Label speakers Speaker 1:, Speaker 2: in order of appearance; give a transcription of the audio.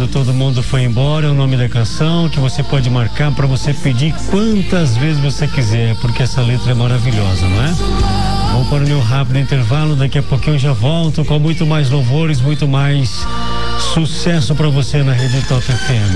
Speaker 1: Quando Todo Mundo Foi Embora é o nome da canção, que você pode marcar para você pedir quantas vezes você quiser, porque essa letra é maravilhosa, não é? Vou para o meu rápido intervalo, daqui a pouquinho eu já volto com muito mais louvores, muito mais sucesso para você na Rede Top FM.